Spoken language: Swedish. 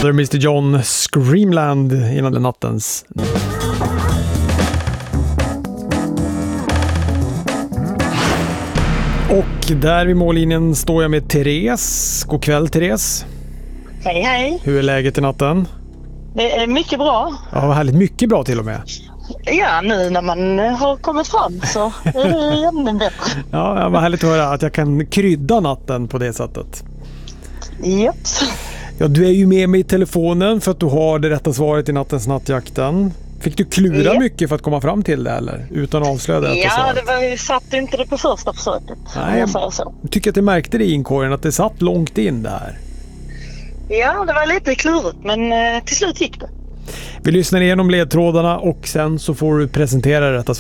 Det är Mr. John Screamland innan den nattens. Och där vid mållinjen står jag med Therese. God kväll, Therese. Hej, hej. Hur är läget i natten? Det är mycket bra. Ja, vad härligt. Mycket bra till och med. Ja, nu när man har kommit fram så är det ännu bättre. Ja, vad härligt att höra att jag kan krydda natten på det sättet. Japp. Ja, du är ju med mig i telefonen för att du har det rätta svaret i nattens nattjakten. Fick du klura mycket för att komma fram till det eller? Utan att avslöja det rätta svaret? Ja, vi satt inte det på första försöket. Nej, jag tycker att jag märkte det i inkorgen att det satt långt in där. Ja, det var lite klurigt men till slut gick det. Vi lyssnar igenom ledtrådarna och sen så får du presentera det rätta svaret.